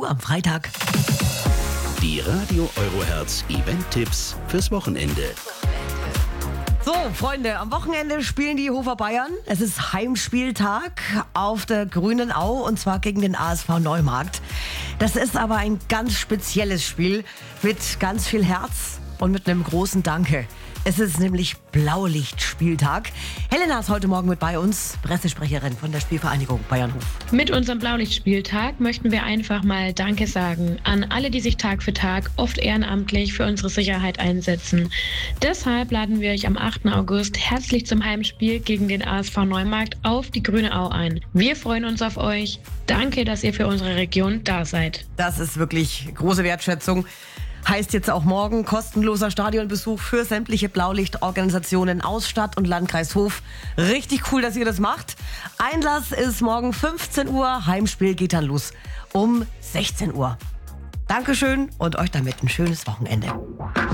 am Freitag. Die Radio Eurohertz Event-Tipps fürs Wochenende. So, Freunde, am Wochenende spielen die Hofer Bayern. Es ist Heimspieltag auf der Grünen Au und zwar gegen den ASV Neumarkt. Das ist aber ein ganz spezielles Spiel mit ganz viel Herz und mit einem großen Danke. Es ist nämlich Blaulichtspieltag. Helena ist heute Morgen mit bei uns, Pressesprecherin von der Spielvereinigung Bayernhof. Mit unserem Blaulichtspieltag möchten wir einfach mal Danke sagen an alle, die sich Tag für Tag, oft ehrenamtlich, für unsere Sicherheit einsetzen. Deshalb laden wir euch am 8. August herzlich zum Heimspiel gegen den ASV Neumarkt auf die Grüne Au ein. Wir freuen uns auf euch. Danke, dass ihr für unsere Region da seid. Das ist wirklich große Wertschätzung. Heißt jetzt auch morgen kostenloser Stadionbesuch für sämtliche Blaulichtorganisationen aus Stadt und Landkreis Hof. Richtig cool, dass ihr das macht. Einlass ist morgen 15 Uhr, Heimspiel geht dann los um 16 Uhr. Dankeschön und euch damit ein schönes Wochenende.